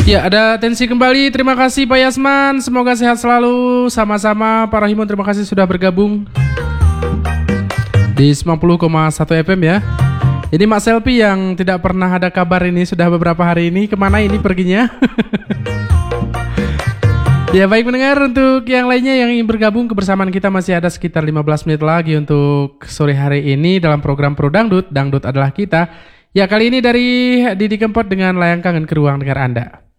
Ya, ada atensi kembali. Terima kasih Pak Yasman. Semoga sehat selalu. Sama-sama Pak Rahimon, terima kasih sudah bergabung di 90,1 FM ya. Ini Mak Selfie yang tidak pernah ada kabar ini sudah beberapa hari ini. Kemana ini perginya? Ya baik pendengar, untuk yang lainnya yang ingin bergabung kebersamaan kita masih ada sekitar 15 menit lagi untuk sore hari ini dalam program Pro Dangdut. Dangdut adalah kita. Ya kali ini dari Didi Kempot dengan Layang Kangen ke ruang dengar Anda.